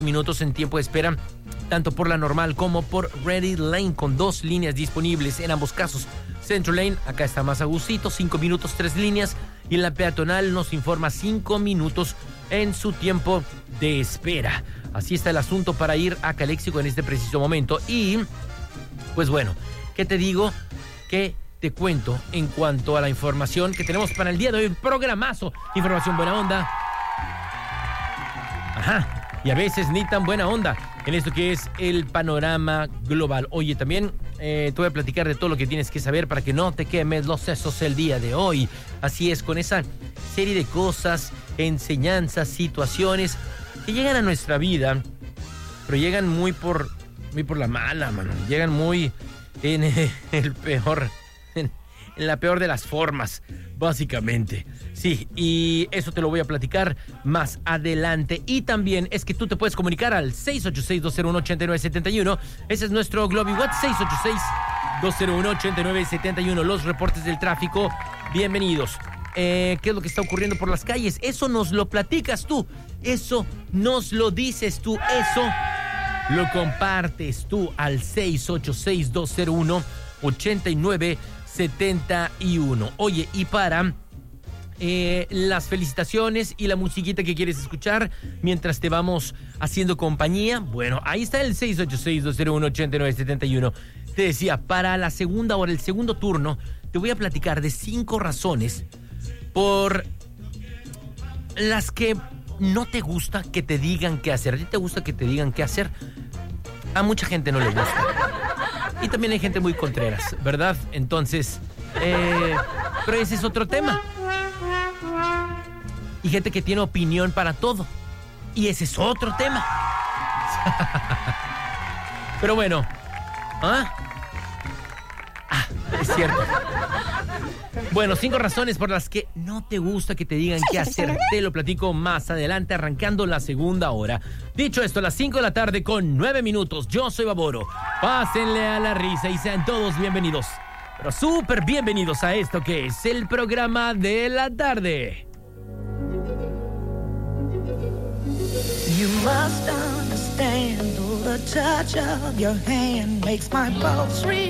minutos en tiempo de espera, tanto por la normal como por Ready Lane, con 2 líneas disponibles en ambos casos. Central Lane, acá está más a gustito, 5 minutos, 3 líneas, y en la peatonal nos informa 5 minutos en su tiempo de espera. Así está el asunto para ir a Calexico en este preciso momento. Y, pues bueno, ¿qué te digo? ¿Qué te cuento en cuanto a la información que tenemos para el día de hoy? Programazo, información buena onda. Ajá. Y a veces ni tan buena onda en esto que es el panorama global. Oye, también te voy a platicar de todo lo que tienes que saber para que no te quemes los sesos el día de hoy. Así es, con esa serie de cosas, enseñanzas, situaciones que llegan a nuestra vida, pero llegan muy por la mala, mano. Llegan muy en la peor de las formas, básicamente. Sí, y eso te lo voy a platicar más adelante. Y también es que tú te puedes comunicar al 686-201-8971. Ese es nuestro Globi WhatsApp, 686-201-8971. Los reportes del tráfico, bienvenidos. ¿Qué es lo que está ocurriendo por las calles? Eso nos lo platicas tú, eso nos lo dices tú, eso lo compartes tú al 686-201-8971. Oye, y para las felicitaciones y la musiquita que quieres escuchar mientras te vamos haciendo compañía, bueno, ahí está el 686-201-8971. Te decía, para la segunda hora, el segundo turno, te voy a platicar de 5 razones por las que no te gusta que te digan qué hacer. ¿A ti te gusta que te digan qué hacer? A mucha gente no le gusta. Y también hay gente muy contreras, ¿verdad? Entonces, pero ese es otro tema. Y gente que tiene opinión para todo. Y ese es otro tema. Pero bueno. Es cierto. Bueno, 5 razones por las que no te gusta que te digan qué hacer. Te lo platico más adelante, arrancando la segunda hora. Dicho esto, a las 5 de la tarde con 9 minutos. Yo soy Baboro. Pásenle a la risa y sean todos bienvenidos. Pero súper bienvenidos a esto que es el programa de la tarde. You must understand, the touch of your hand makes my pulse real.